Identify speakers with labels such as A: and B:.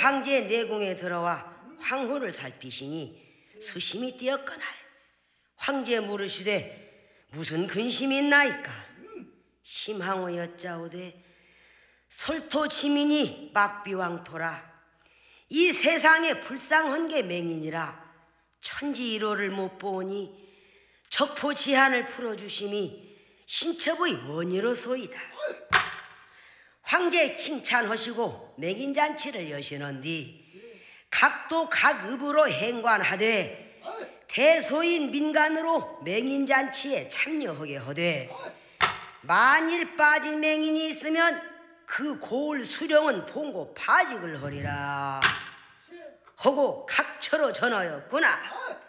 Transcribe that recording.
A: 황제 내궁에 들어와 황후를 살피시니 수심이 뛰었거날 황제 물으시되 무슨 근심이 있나이까? 심항호 여짜오되 솔토지민이 막비왕토라 이 세상에 불쌍한 게 맹인이라 천지일호를 못 보니 적포지한을 풀어주심이 신첩의 원이로소이다. 황제 칭찬하시고 맹인잔치를 여시는디 각도 각읍으로 행관하되 대소인 민간으로 맹인잔치에 참여하게 하되 만일 빠진 맹인이 있으면 그 고을 수령은 봉고 파직을 하리라 하고 각처로 전하였구나.